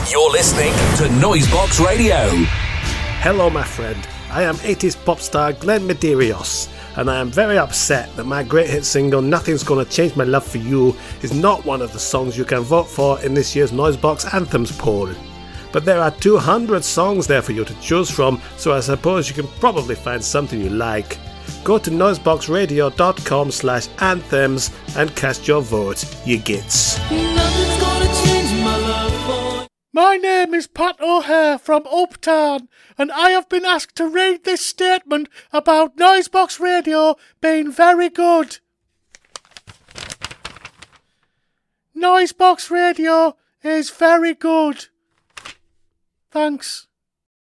You're listening to Noisebox Radio. Hello, my friend. I am 80s pop star Glenn Medeiros, and I am very upset that my great hit single Nothing's Gonna Change My Love For You is not one of the songs you can vote for in this year's Noisebox Anthems poll. But there are 200 songs there for you to choose from, so I suppose you can probably find something you like. Go to noiseboxradio.com/anthems and cast your vote, you gits. Nothing's gonna change my love for. My name is Pat O'Hare from Uptown, and I have been asked to read this statement about Noisebox Radio being very good. Noisebox Radio is very good. Thanks.